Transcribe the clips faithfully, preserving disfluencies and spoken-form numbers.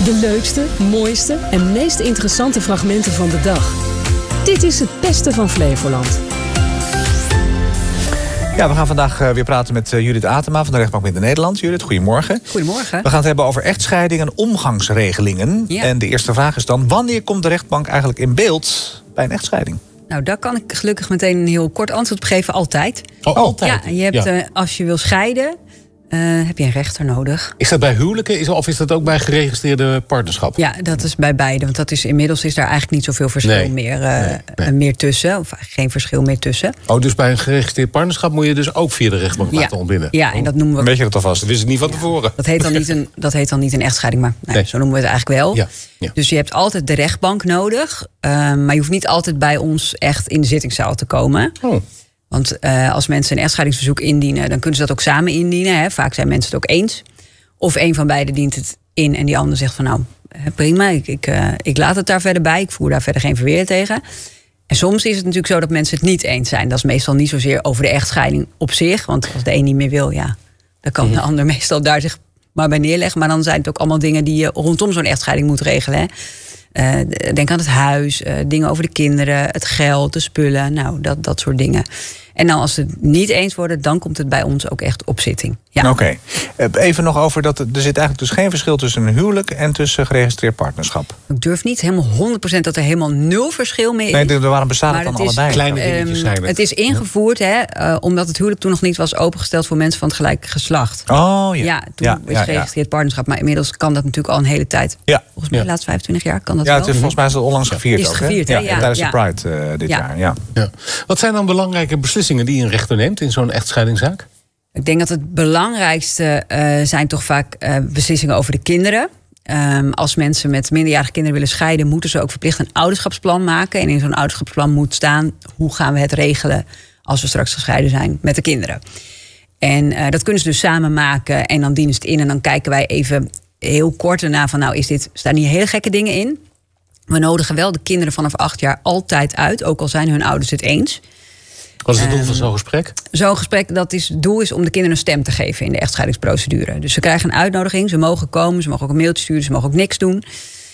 De leukste, mooiste en meest interessante fragmenten van de dag. Dit is het beste van Flevoland. Ja, we gaan vandaag uh, weer praten met uh, Judith Atema van de Rechtbank Midden-Nederland. Judith, goedemorgen. Goedemorgen. We gaan het hebben over echtscheiding en omgangsregelingen. Ja. En de eerste vraag is dan, wanneer komt de rechtbank eigenlijk in beeld bij een echtscheiding? Nou, daar kan ik gelukkig meteen een heel kort antwoord op geven. Altijd. Oh, altijd? Ja, je hebt, Ja. uh, als je wil scheiden, uh, heb je een rechter nodig. Is dat bij huwelijken is, of is dat ook bij geregistreerde partnerschap? Ja, dat is bij beide. Want dat is, inmiddels is daar eigenlijk niet zoveel verschil Nee. meer, uh, Nee, nee. meer tussen. Of eigenlijk geen verschil meer tussen. Oh, dus bij een geregistreerd partnerschap moet je dus ook via de rechtbank Ja. laten ontbinden? Ja, en dat noemen we... Weet je dat alvast? Dat wist ik niet van tevoren. Dat heet dan niet een, dat heet dan niet een echtscheiding, maar nou, Nee. zo noemen we het eigenlijk wel. Ja, ja. Dus je hebt altijd de rechtbank nodig. Uh, maar je hoeft niet altijd bij ons echt in de zittingszaal te komen. Oh. Want uh, als mensen een echtscheidingsverzoek indienen, dan kunnen ze dat ook samen indienen. Hè. Vaak zijn mensen het ook eens. Of een van beiden dient het in en die ander zegt van nou, prima, ik, ik, uh, ik laat het daar verder bij. Ik voer daar verder geen verweer tegen. En soms is het natuurlijk zo dat mensen het niet eens zijn. Dat is meestal niet zozeer over de echtscheiding op zich. Want als de een niet meer wil, ja, dan kan de ander meestal daar zich maar bij neerleggen. Maar dan zijn het ook allemaal dingen die je rondom zo'n echtscheiding moet regelen. Hè. Uh, denk aan het huis, uh, dingen over de kinderen, het geld, de spullen. Nou, dat, dat soort dingen. En dan als ze het niet eens worden, dan komt het bij ons ook echt op zitting. Ja. Oké. Okay. Even nog over dat er zit eigenlijk dus geen verschil tussen een huwelijk en tussen geregistreerd partnerschap. Ik durf niet helemaal honderd procent dat er helemaal nul verschil mee is. Nee, waarom bestaat het dan het is, allebei? Kleine dingetjes zijn het. Het is ingevoerd, hè, uh, omdat het huwelijk toen nog niet was opengesteld voor mensen van het gelijke geslacht. Oh ja. Ja, toen ja, is ja, geregistreerd ja. partnerschap. Maar inmiddels kan dat natuurlijk al een hele tijd. Ja. Volgens mij Ja. de laatste vijfentwintig jaar kan dat Ja, wel. het is, volgens mij is het onlangs gevierd Is het ook. gevierd, hè? hè? Ja, Ja, tijdens ja. de Pride uh, dit Ja. jaar. Ja. Ja. Wat zijn dan belangrijke beslissingen die een rechter neemt in zo'n echtscheidingszaak? Ik denk dat het belangrijkste uh, zijn toch vaak uh, beslissingen over de kinderen. Um, als mensen met minderjarige kinderen willen scheiden, moeten ze ook verplicht een ouderschapsplan maken. En in zo'n ouderschapsplan moet staan hoe gaan we het regelen als we straks gescheiden zijn met de kinderen. En uh, dat kunnen ze dus samen maken en dan dienen ze het in. En dan kijken wij even heel kort erna van nou, is dit, staan hier hele gekke dingen in? We nodigen wel de kinderen vanaf acht jaar altijd uit, ook al zijn hun ouders het eens. Wat is het doel van zo'n gesprek? Zo'n gesprek, dat is, het doel is om de kinderen een stem te geven in de echtscheidingsprocedure. Dus ze krijgen een uitnodiging, ze mogen komen, ze mogen ook een mailtje sturen, ze mogen ook niks doen.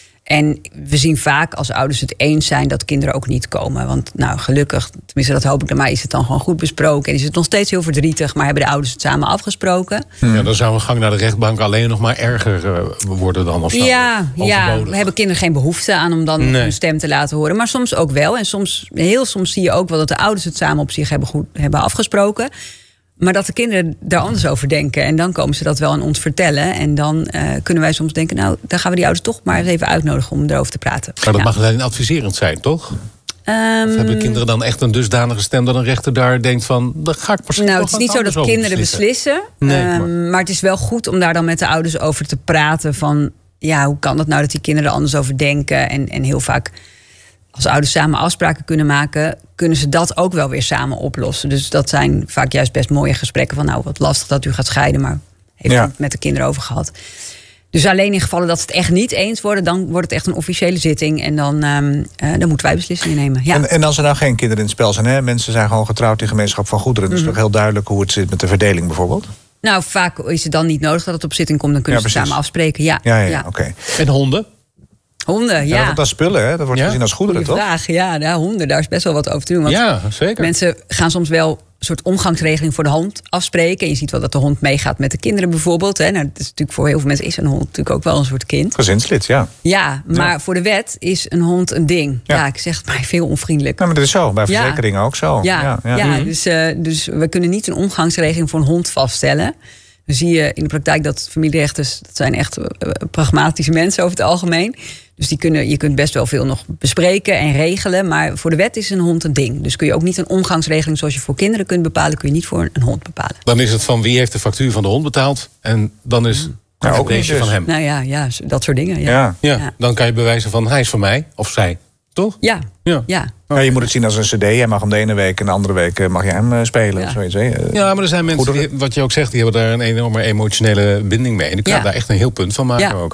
En we zien vaak als ouders het eens zijn dat kinderen ook niet komen. Want nou gelukkig, tenminste dat hoop ik dan maar, is het dan gewoon goed besproken. En is het nog steeds heel verdrietig, maar hebben de ouders het samen afgesproken. Ja, dan zou een gang naar de rechtbank alleen nog maar erger uh, worden dan of zo. Ja, ja, Overbodig. we hebben kinderen geen behoefte aan om dan Nee. hun stem te laten horen. Maar soms ook wel. En soms, heel soms zie je ook wel dat de ouders het samen op zich hebben, goed, hebben afgesproken. Maar dat de kinderen daar anders over denken. En dan komen ze dat wel aan ons vertellen. En dan uh, kunnen wij soms denken, nou, dan gaan we die ouders toch maar eens even uitnodigen om erover te praten. Maar dat Ja. mag alleen adviserend zijn, toch? Um, Of hebben kinderen dan echt een dusdanige stem dat een rechter daar denkt van, dan ga ik misschien Nou, nog het is niet wat zo dat anders over kinderen beslissen. Nee, um, maar- maar het is wel goed om daar dan met de ouders over te praten. Van, ja, hoe kan dat nou dat die kinderen er anders over denken? En, en heel vaak, als ouders samen afspraken kunnen maken, kunnen ze dat ook wel weer samen oplossen. Dus dat zijn vaak juist best mooie gesprekken van, nou, wat lastig dat u gaat scheiden, maar heeft Ja. u het met de kinderen over gehad. Dus alleen in gevallen dat ze het echt niet eens worden, dan wordt het echt een officiële zitting. En dan, um, uh, dan moeten wij beslissingen nemen. Ja. En, en als er nou geen kinderen in het spel zijn, hè? Mensen zijn gewoon getrouwd in gemeenschap van goederen. Dus Mhm. toch heel duidelijk hoe het zit met de verdeling bijvoorbeeld. Nou, vaak is het dan niet nodig dat het op zitting komt. Dan kunnen Ja, ze het precies. samen afspreken. Ja, Ja, ja, ja. oké. En honden? Honden, Ja. ja. dat, dat is spullen, hè? Dat wordt Ja? gezien als goederen, Goeie toch? vraag. Ja, nou, honden, daar is best wel wat over te doen. Want Ja, zeker. mensen gaan soms wel een soort omgangsregeling voor de hond afspreken. En je ziet wel dat de hond meegaat met de kinderen bijvoorbeeld. Hè. Nou, dat is natuurlijk voor heel veel mensen is een hond natuurlijk ook wel een soort kind. Gezinslid, ja. Ja, maar Ja. voor de wet is een hond een ding. Ja, Ja. ik zeg het maar veel onvriendelijk. Nou, maar dat is zo. Bij Ja. verzekeringen ook zo. Ja, ja, Mhm. dus, uh, dus we kunnen niet een omgangsregeling voor een hond vaststellen. Dan zie je in de praktijk dat familierechters, dat zijn echt uh, pragmatische mensen over het algemeen. Dus die kunnen, je kunt best wel veel nog bespreken en regelen. Maar voor de wet is een hond een ding. Dus kun je ook niet een omgangsregeling zoals je voor kinderen kunt bepalen, kun je niet voor een hond bepalen. Dan is het van wie heeft de factuur van de hond betaald. En dan is Ja, het ook niet beestje dus. van hem. Nou ja, ja dat soort dingen. Ja, Ja. Ja, Ja. dan kan je bewijzen van hij is van mij of zij. Toch? ja, Ja. ja. Ja, je moet het zien als een cd. Jij mag hem de ene week en de andere week mag je hem uh, spelen. Ja. Of zoiets, hè? Uh, Ja, maar er zijn mensen, goederen. die, wat je ook zegt, die hebben daar een enorme emotionele binding mee. En die kunnen Ja. daar echt een heel punt van maken Ja. ook.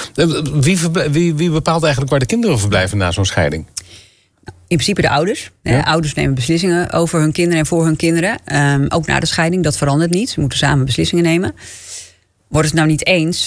Wie, verblij- wie, wie bepaalt eigenlijk waar de kinderen verblijven na zo'n scheiding? In principe de ouders. Ja. Eh, ouders nemen beslissingen over hun kinderen en voor hun kinderen. Um, ook na de scheiding, dat verandert niet. Ze moeten samen beslissingen nemen. Worden ze het nou niet eens,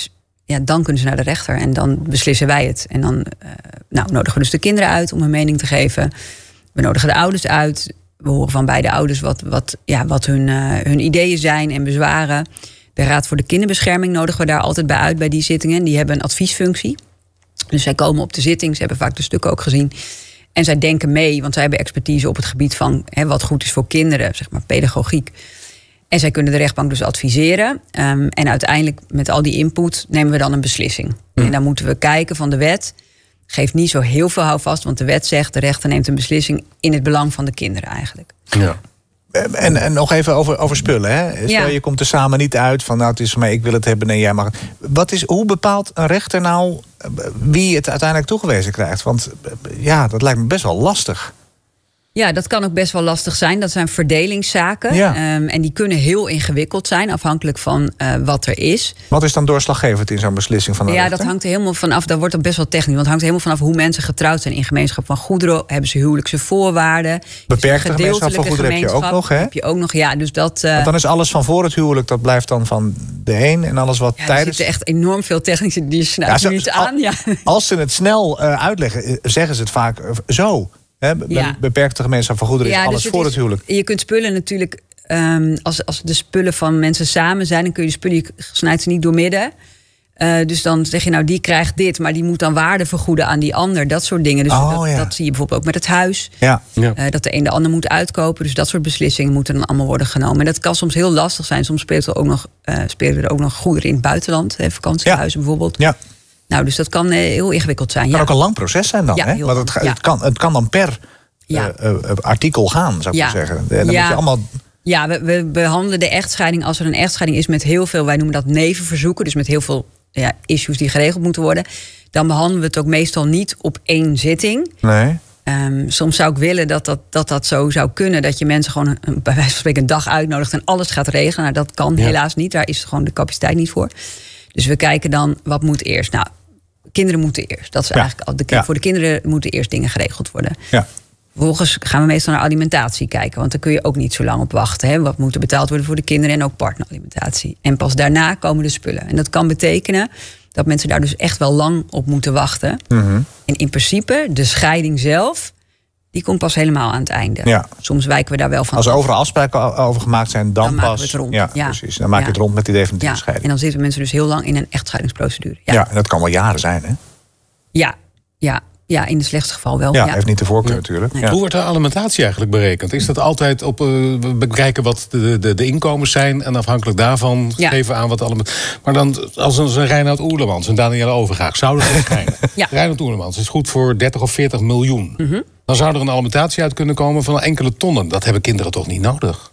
ja, dan kunnen ze naar de rechter en dan beslissen wij het. En dan uh, nou, nodigen we dus de kinderen uit om hun mening te geven. We nodigen de ouders uit. We horen van beide ouders wat, wat, ja, wat hun, uh, hun ideeën zijn en bezwaren. De Raad voor de Kinderbescherming nodigen we daar altijd bij uit bij die zittingen. Die hebben een adviesfunctie. Dus zij komen op de zitting. Ze hebben vaak de stukken ook gezien. En zij denken mee, want zij hebben expertise op het gebied van hè, wat goed is voor kinderen, zeg maar pedagogiek. En zij kunnen de rechtbank dus adviseren. Um, en uiteindelijk met al die input nemen we dan een beslissing. Mm. En dan moeten we kijken van de wet. Geeft niet zo heel veel houvast, want de wet zegt de rechter neemt een beslissing in het belang van de kinderen eigenlijk. Ja. En, en nog even over, over spullen. Hè? Stel, Ja. je komt er samen niet uit van nou het is van mij, ik wil het hebben en jij mag het. Wat is, hoe bepaalt een rechter nou wie het uiteindelijk toegewezen krijgt? Want ja, dat lijkt me best wel lastig. Ja, dat kan ook best wel lastig zijn. Dat zijn verdelingszaken. Ja. Um, en die kunnen heel ingewikkeld zijn, afhankelijk van uh, wat er is. Wat is dan doorslaggevend in zo'n beslissing van de Ja, rechter? dat hangt er helemaal vanaf. Dat wordt dan best wel technisch. Want het hangt er helemaal vanaf hoe mensen getrouwd zijn in gemeenschap van goederen. Hebben ze huwelijkse voorwaarden? Beperkte gemeenschap van goederen heb je ook nog, hè? Heb je ook nog, ja. Dus dat. Uh, Want dan is alles van voor het huwelijk, dat blijft dan van de een. En alles wat ja, er tijdens. zitten echt enorm veel technische die snijden Ja, zo- niet aan. Ja. Als ze het snel uh, uitleggen, zeggen ze het vaak uh, zo. Hè? Be- Ja. Beperkte gemeenschap van goederen is Ja, alles dus voor is- het huwelijk. Je kunt spullen natuurlijk. Um, als, als de spullen van mensen samen zijn, dan kun je de spullen, je snijdt ze niet doormidden. Uh, dus dan zeg je nou, die krijgt dit, maar die moet dan waarde vergoeden aan die ander. Dat soort dingen. Dus Oh, dat, ja. dat zie je bijvoorbeeld ook met het huis. Ja. Ja. Uh, dat de een de ander moet uitkopen. Dus dat soort beslissingen moeten dan allemaal worden genomen. En dat kan soms heel lastig zijn. Soms speelt er ook nog, uh, spelen er ook nog goederen in het buitenland. Hè, vakantiehuizen bijvoorbeeld. Ja. Nou, dus dat kan uh, heel ingewikkeld zijn. Het kan Ja. ook een lang proces zijn dan. Ja, Hè? heel Want het, lang, ga- ja. het, kan, het kan dan per Ja. uh, uh, artikel gaan, zou ik Ja. maar zeggen. En dan Ja. moet je allemaal. Ja, we, we behandelen de echtscheiding als er een echtscheiding is met heel veel, wij noemen dat nevenverzoeken, dus met heel veel ja, issues die geregeld moeten worden. Dan behandelen we het ook meestal niet op één zitting. Nee. Um, soms zou ik willen dat dat, dat dat zo zou kunnen, dat je mensen gewoon een, bij wijze van spreken een dag uitnodigt en alles gaat regelen. Nou, dat kan Ja. helaas niet, daar is gewoon de capaciteit niet voor. Dus we kijken dan, wat moet eerst? Nou, kinderen moeten eerst. Dat is Ja. eigenlijk al de, Ja. Voor de kinderen moeten eerst dingen geregeld worden. Ja. Vervolgens gaan we meestal naar alimentatie kijken. Want daar kun je ook niet zo lang op wachten. Hè. Wat moet er betaald worden voor de kinderen en ook partneralimentatie. En pas daarna komen de spullen. En dat kan betekenen dat mensen daar dus echt wel lang op moeten wachten. Mm-hmm. En in principe, de scheiding zelf, die komt pas helemaal aan het einde. Ja. Soms wijken we daar wel van Als er af. overal afspraken o- over gemaakt zijn, dan, Dan maken pas. we het rond. Ja, Ja. precies. Dan maak je Ja. het rond met die definitieve Ja, en scheiding. dan zitten mensen dus heel lang in een echtscheidingsprocedure. Ja, Ja. ja, en dat kan wel jaren zijn, hè? ja, ja, ja, in het slechtste geval wel. Ja, Ja. heeft niet de voorkeur Ja. natuurlijk. Nee. Ja. Hoe wordt de alimentatie eigenlijk berekend? Is dat altijd op uh, we bekijken wat de, de, de inkomens zijn en afhankelijk daarvan Ja. geven aan wat allemaal. Maar dan als een, een Reinoud Oerlemans en Danielle Overgaag zouden dat schijnen. Ja. Reinoud Oerlemans is goed voor dertig of veertig miljoen. Mhm. Dan zou er een alimentatie uit kunnen komen van enkele tonnen. Dat hebben kinderen toch niet nodig?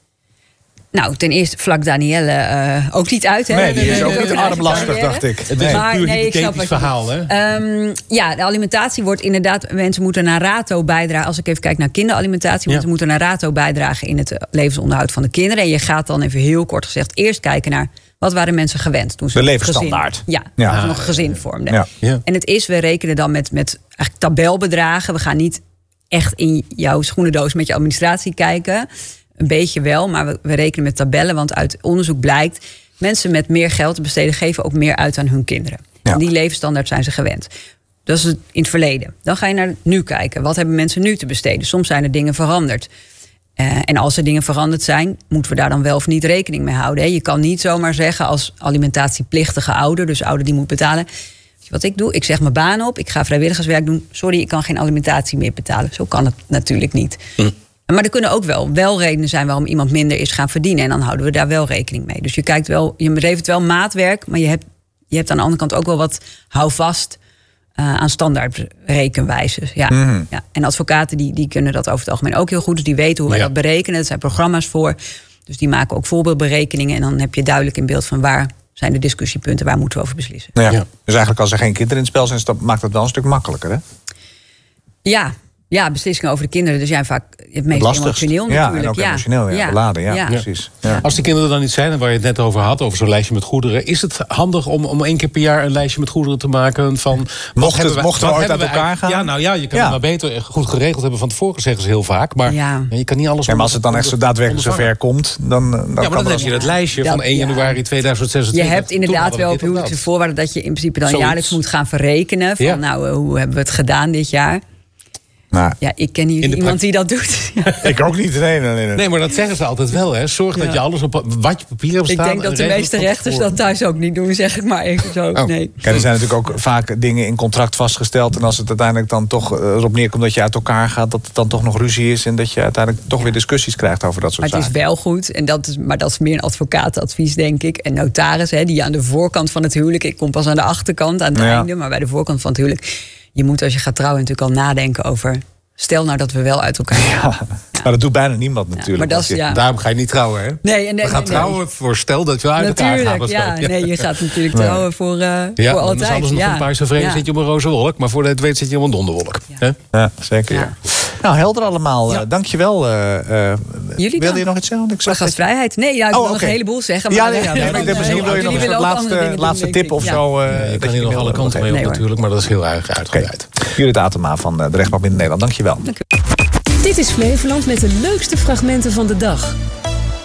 Nou, ten eerste vlak Danielle uh, ook niet uit. Hè? Nee, die is De- ook de- niet de- armlastig, carrière. dacht ik. Het is Nee. een Maar puur nee, ik snap hypothetisch wat je verhaal, hè? Um, ja, de alimentatie wordt inderdaad... Mensen moeten naar rato bijdragen. Als ik even kijk naar kinderalimentatie... Ja. Mensen moeten naar rato bijdragen in het levensonderhoud van de kinderen. En je gaat dan even heel kort gezegd eerst kijken naar... wat waren mensen gewend toen ze De nog levensstandaard. Gezin, ja, Ja. toen ze nog een gezin vormden. Ja. Ja. En het is, we rekenen dan met, met eigenlijk tabelbedragen. We gaan niet echt in jouw schoenendoos met je administratie kijken. Een beetje wel, maar we, we rekenen met tabellen. Want uit onderzoek blijkt... mensen met meer geld te besteden geven ook meer uit aan hun kinderen. Ja. En die levensstandaard zijn ze gewend. Dat is het in het verleden. Dan ga je naar nu kijken. Wat hebben mensen nu te besteden? Soms zijn er dingen veranderd. Uh, en als er dingen veranderd zijn, moeten we daar dan wel of niet rekening mee houden. Hè? Je kan niet zomaar zeggen als alimentatieplichtige ouder, dus ouder die moet betalen. Weet je wat ik doe? Ik zeg mijn baan op, ik ga vrijwilligerswerk doen. Sorry, ik kan geen alimentatie meer betalen. Zo kan het natuurlijk niet. Hm. Maar er kunnen ook wel, wel redenen zijn waarom iemand minder is gaan verdienen. En dan houden we daar wel rekening mee. Dus je kijkt wel, je levert wel maatwerk, maar je hebt, je hebt aan de andere kant ook wel wat houvast uh, aan standaard rekenwijzes. Ja. Mhm. Ja. En advocaten die, die kunnen dat over het algemeen ook heel goed. Dus die weten hoe wij Ja. dat berekenen. Er zijn programma's voor. Dus die maken ook voorbeeldberekeningen. En dan heb je duidelijk in beeld van waar zijn de discussiepunten, waar moeten we over beslissen. Ja. Ja. Dus eigenlijk als er geen kinderen in het spel zijn, dat maakt het wel een stuk makkelijker, hè? Ja, Ja, beslissingen over de kinderen. Dus zijn vaak het meest Lastigst. emotioneel Ja, natuurlijk. en ook emotioneel, ja, beladen, ja, precies. Ja. Als die kinderen dan niet zijn, en waar je het net over had, over zo'n lijstje met goederen, is het handig om, om één keer per jaar een lijstje met goederen te maken van... Mocht het, we, mochten we ooit uit elkaar eigenlijk, gaan? Ja, nou ja, je kan Ja. het maar beter goed geregeld hebben van tevoren, zeggen ze heel vaak. Maar Ja. je kan niet alles... Ja, maar als het dan echt zo daadwerkelijk zover komt, dan, dan Ja, maar kan dan dat... heb je het lijstje Dat- van één ja. januari tweeduizend Je zesentwintig. hebt inderdaad wel op huwelijkse voorwaarden dat je in principe dan Zoiets. jaarlijks moet gaan verrekenen. Van Ja. nou, uh, hoe hebben we het gedaan dit jaar? Nou, Ja, ik ken hier In de iemand praktijk- die dat doet. Ja. ik ook niet. Nee, nee, nee. Nee, maar dat zeggen ze altijd wel, hè. Zorg dat Ja. je alles op wat je papier hebt Ik staan. denk dat en de regel meeste het van rechters tevoren. dat thuis ook niet doen, zeg ik maar even zo. Oh. Nee. Kijk, er zijn natuurlijk ook vaak dingen in contract vastgesteld. En als het uiteindelijk dan toch eh, erop neerkomt dat je uit elkaar gaat, dat het dan toch nog ruzie is. En dat je uiteindelijk toch weer discussies krijgt over dat soort Maar het is zaken. wel goed, en dat is, maar dat is meer een advocatenadvies, denk ik. En notaris, hè, die aan de voorkant van het huwelijk... ik kom pas aan de achterkant, aan het Ja. einde... maar bij de voorkant van het huwelijk... je moet als je gaat trouwen natuurlijk al nadenken over... stel nou dat we wel uit elkaar gaan. Ja, maar dat doet bijna niemand natuurlijk. maar dat is, Want je- ja. Daarom ga je niet trouwen, hè? Nee, en nee, We gaan nee, nee. trouwen voor stel dat je uit elkaar gaat. Natuurlijk, ja. Nee, je gaat natuurlijk trouwen voor, uh, Ja, voor dan altijd. is alles nog ja. een paarse vrede, Ja. zit je op een roze wolk. Maar voor de het weet zit je op een donderwolk. Ja. Hè? Ja, zeker. Ja. Ja. Nou, helder allemaal. Ja. Uh, dankjewel. Uh, uh, Jullie wilde dan? je nog iets zeggen? Want Ik Voor zag dat- gastvrijheid? Nee, ja, ik Oh, wil nog oké. een heleboel zeggen. Ja, Maar, nee, ja, nee, dan- ik denk misschien eh, wil je nog jullie een willen ook andere laatste, dingen doen, laatste denk tip ik. of Ja. zo. Uh, Ja, je dat kan hier nog wil- alle kanten mee Nee, op hoor. natuurlijk, maar dat is heel erg uitgebreid. Judith Atema van uh, de Rechtbank Binnen Nederland. Dankjewel. Dit is Flevoland met de leukste fragmenten van de dag.